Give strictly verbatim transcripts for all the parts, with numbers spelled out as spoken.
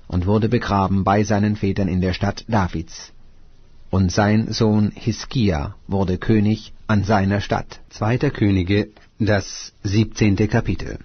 und wurde begraben bei seinen Vätern in der Stadt Davids. Und sein Sohn Hiskia wurde König an seiner Stadt. Zweiter Könige, das siebzehnte Kapitel.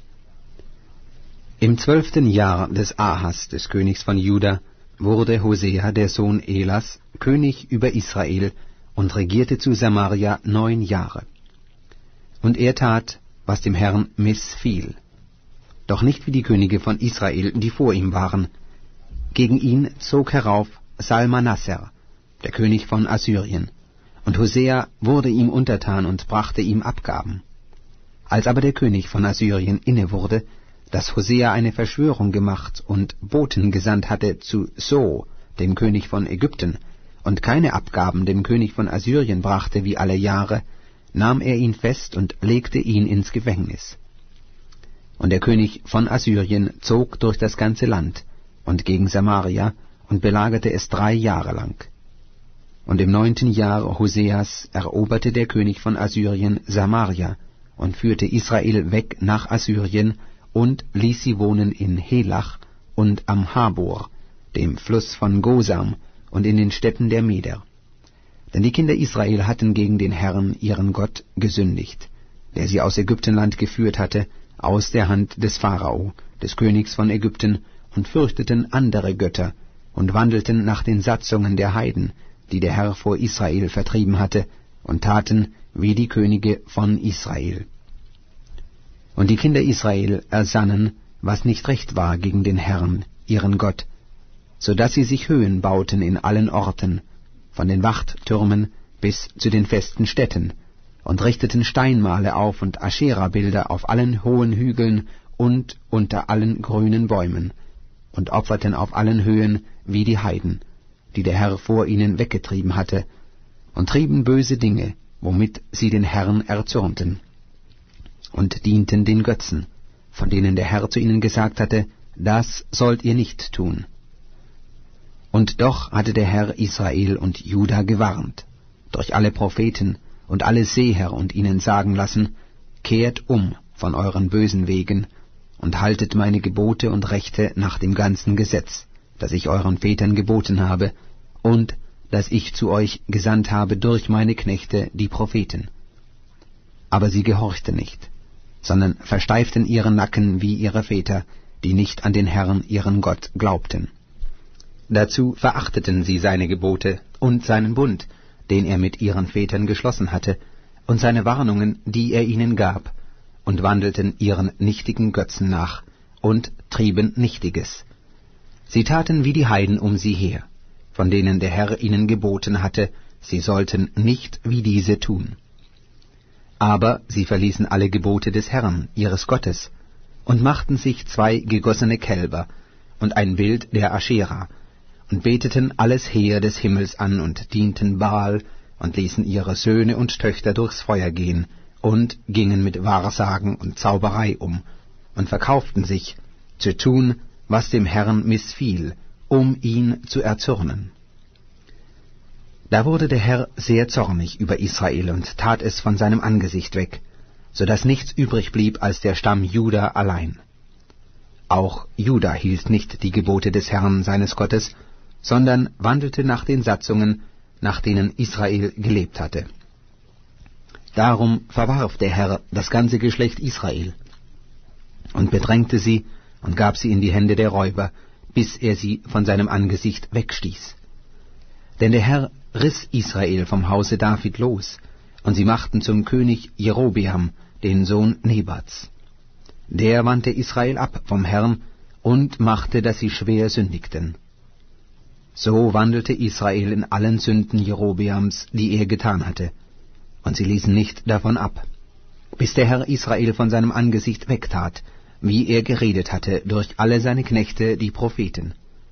Im zwölften Jahr des Ahas, des Königs von Juda, wurde Hosea, der Sohn Elas, König über Israel und regierte zu Samaria neun Jahre. Und er tat, was dem Herrn missfiel, doch nicht wie die Könige von Israel, die vor ihm waren. Gegen ihn zog herauf Salmanasser, der König von Assyrien, und Hosea wurde ihm untertan und brachte ihm Abgaben. Als aber der König von Assyrien inne wurde, dass Hosea eine Verschwörung gemacht und Boten gesandt hatte zu So, dem König von Ägypten, und keine Abgaben dem König von Assyrien brachte wie alle Jahre, nahm er ihn fest und legte ihn ins Gefängnis. Und der König von Assyrien zog durch das ganze Land und gegen Samaria und belagerte es drei Jahre lang. Und im neunten Jahr Hoseas eroberte der König von Assyrien Samaria und führte Israel weg nach Assyrien und ließ sie wohnen in Helach und am Habor, dem Fluss von Gosam, und in den Städten der Meder. Denn die Kinder Israel hatten gegen den Herrn, ihren Gott, gesündigt, der sie aus Ägyptenland geführt hatte, aus der Hand des Pharao, des Königs von Ägypten, und fürchteten andere Götter, und wandelten nach den Satzungen der Heiden, die der Herr vor Israel vertrieben hatte, und taten wie die Könige von Israel. Und die Kinder Israel ersannen, was nicht recht war gegen den Herrn, ihren Gott, so dass sie sich Höhen bauten in allen Orten, von den Wachttürmen bis zu den festen Städten, und richteten Steinmale auf und Aschera-Bilder auf allen hohen Hügeln und unter allen grünen Bäumen, und opferten auf allen Höhen wie die Heiden, die der Herr vor ihnen weggetrieben hatte, und trieben böse Dinge, womit sie den Herrn erzürnten, und dienten den Götzen, von denen der Herr zu ihnen gesagt hatte, das sollt ihr nicht tun. Und doch hatte der Herr Israel und Juda gewarnt, durch alle Propheten und alle Seher, und ihnen sagen lassen, kehrt um von euren bösen Wegen und haltet meine Gebote und Rechte nach dem ganzen Gesetz, das ich euren Vätern geboten habe, und das ich zu euch gesandt habe durch meine Knechte, die Propheten. Aber sie gehorchten nicht, sondern versteiften ihren Nacken wie ihre Väter, die nicht an den Herrn, ihren Gott, glaubten. Dazu verachteten sie seine Gebote und seinen Bund, den er mit ihren Vätern geschlossen hatte, und seine Warnungen, die er ihnen gab, und wandelten ihren nichtigen Götzen nach und trieben Nichtiges. Sie taten wie die Heiden um sie her, von denen der Herr ihnen geboten hatte, sie sollten nicht wie diese tun. Aber sie verließen alle Gebote des Herrn, ihres Gottes, und machten sich zwei gegossene Kälber und ein Bild der Aschera, und beteten alles Heer des Himmels an und dienten Baal und ließen ihre Söhne und Töchter durchs Feuer gehen und gingen mit Wahrsagen und Zauberei um und verkauften sich, zu tun, was dem Herrn missfiel, um ihn zu erzürnen. Da wurde der Herr sehr zornig über Israel und tat es von seinem Angesicht weg, so dass nichts übrig blieb als der Stamm Juda allein. Auch Juda hielt nicht die Gebote des Herrn seines Gottes, sondern wandelte nach den Satzungen, nach denen Israel gelebt hatte. Darum verwarf der Herr das ganze Geschlecht Israel und bedrängte sie und gab sie in die Hände der Räuber, bis er sie von seinem Angesicht wegstieß. Denn der Herr riss Israel vom Hause David los, und sie machten zum König Jerobeam, den Sohn Nebats. Der wandte Israel ab vom Herrn und machte, dass sie schwer sündigten. So wandelte Israel in allen Sünden Jerobeams, die er getan hatte, und sie ließen nicht davon ab, bis der Herr Israel von seinem Angesicht wegtat, wie er geredet hatte durch alle seine Knechte, die Propheten.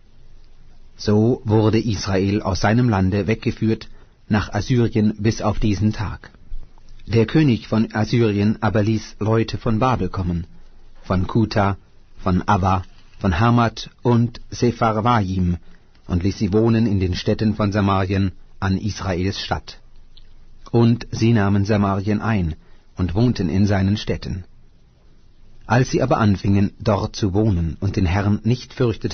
So wurde Israel aus seinem Lande weggeführt nach Assyrien bis auf diesen Tag. Der König von Assyrien aber ließ Leute von Babel kommen, von Kuta, von Ava, von Hamat und Sepharvaim, und ließ sie wohnen in den Städten von Samarien an Israels Stadt. Und sie nahmen Samarien ein und wohnten in seinen Städten. Als sie aber anfingen, dort zu wohnen und den Herrn nicht fürchteten,